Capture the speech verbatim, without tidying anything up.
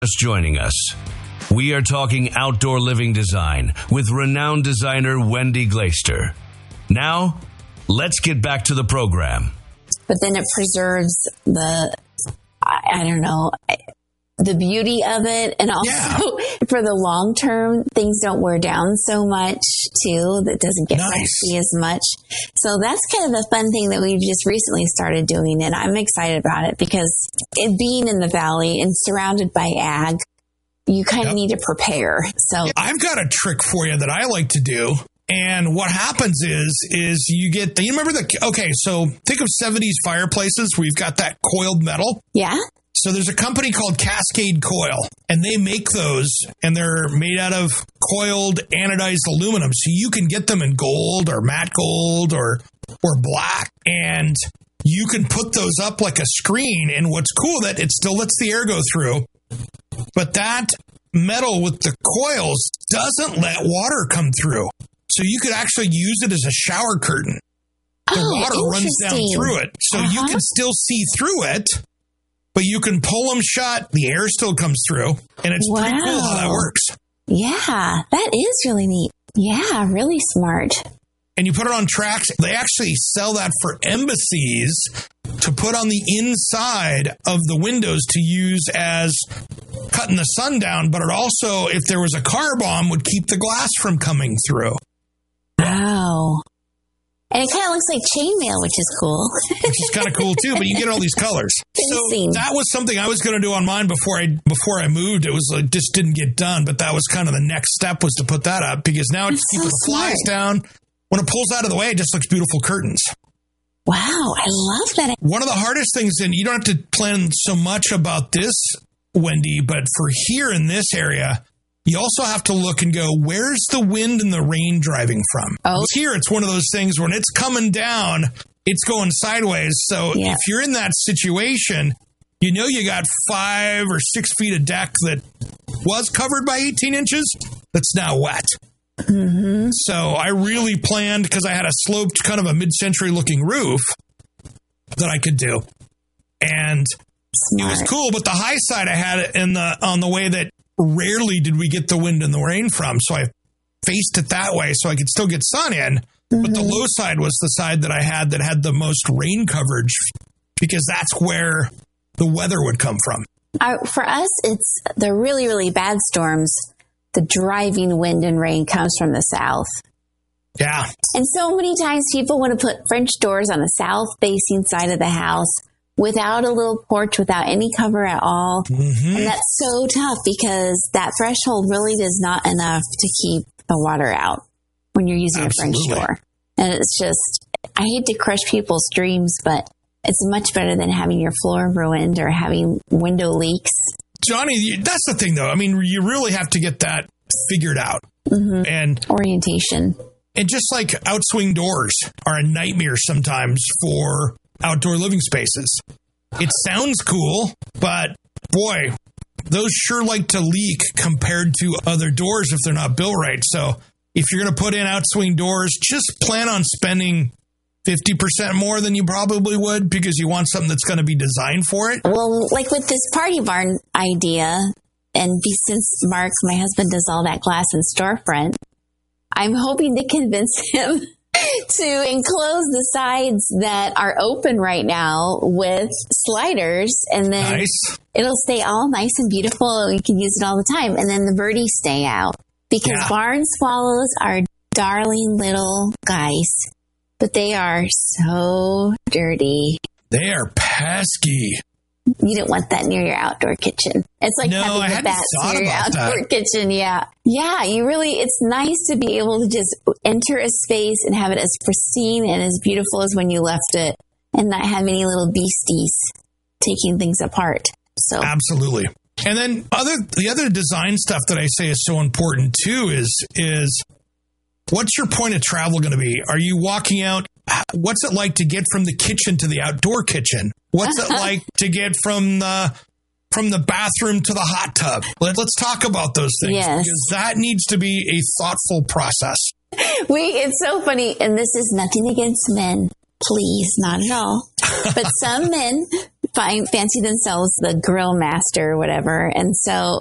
Just joining us. We are talking outdoor living design with renowned designer Wendy Glaister. Now, let's get back to the program. But then it preserves the, I, I don't know, the beauty of it. And also yeah. for the long term, things don't wear down so much too. That doesn't get nice. messy as much. So that's kind of the fun thing that we've just recently started doing. And I'm excited about it because it being in the valley and surrounded by ag, you kind of yep. need to prepare. So I've got a trick for you that I like to do. And what happens is, is you get, you remember the, okay, so think of seventies fireplaces where you've got that coiled metal. Yeah. So there's a company called Cascade Coil, and they make those, and they're made out of coiled anodized aluminum. So you can get them in gold or matte gold or or black, and you can put those up like a screen. And what's cool that it still lets the air go through, but that metal with the coils doesn't let water come through. So you could actually use it as a shower curtain. The oh, water runs down through it, so uh-huh. you can still see through it. But you can pull them shut, the air still comes through, and it's wow. pretty cool how that works. Yeah, that is really neat. Yeah, really smart. And you put it on tracks. They actually sell that for embassies to put on the inside of the windows to use as cutting the sun down, but it also, if there was a car bomb, would keep the glass from coming through. Wow. And it kind of looks like chainmail, which is cool. Which is kind of cool, too, but you get all these colors. So that was something I was going to do on mine before I before I moved. It was like, just didn't get done, but that was kind of the next step was to put that up because now it's keeping the flies down. When it pulls out of the way, it just looks beautiful curtains. Wow, I love that. One of the hardest things, and you don't have to plan so much about this, Wendy, but for here in this area, you also have to look and go, where's the wind and the rain driving from? Oh. Here, it's one of those things when it's coming down, it's going sideways. So yeah. if you're in that situation, you know you got five or six feet of deck that was covered by eighteen inches that's now wet. Mm-hmm. So I really planned, because I had a sloped kind of a mid-century looking roof that I could do. And Smart. It was cool, but the high side I had it in the on the way that rarely did we get the wind and the rain from. So I faced it that way so I could still get sun in. Mm-hmm. But the low side was the side that I had that had the most rain coverage because that's where the weather would come from. Uh, for us, it's the really, really bad storms. The driving wind and rain comes from the south. Yeah. And so many times people want to put French doors on the south-facing side of the house without a little porch, without any cover at all. Mm-hmm. And that's so tough because that threshold really is not enough to keep the water out when you're using Absolutely. a French door. And it's just, I hate to crush people's dreams, but it's much better than having your floor ruined or having window leaks. Johnny, that's the thing, though. I mean, you really have to get that figured out. Mm-hmm. And orientation. And just like outswing doors are a nightmare sometimes for outdoor living spaces. It sounds cool, but boy, those sure like to leak compared to other doors if they're not built right. So if you're going to put in outswing doors, just plan on spending fifty percent more than you probably would because you want something that's going to be designed for it. Well, like with this party barn idea, and since Mark, my husband, does all that glass and storefront, I'm hoping to convince him to enclose the sides that are open right now with sliders, and then nice. It'll stay all nice and beautiful, and we can use it all the time, and then the birdies stay out. Because yeah. barn swallows are darling little guys, but they are so dirty. They are pesky. You don't want that near your outdoor kitchen. It's like no, having I the bats near your outdoor that. kitchen. Yeah. Yeah. You really, it's nice to be able to just enter a space and have it as pristine and as beautiful as when you left it and not have any little beasties taking things apart. So absolutely. And then other, the other design stuff that I say is so important too is, is what's your point of travel going to be? Are you walking out? What's it like to get from the kitchen to the outdoor kitchen? What's it like to get from the from the bathroom to the hot tub? Let, let's talk about those things yes. because that needs to be a thoughtful process. We it's so funny, and this is nothing against men, please, not at all. But some men find fancy themselves the grill master or whatever. And so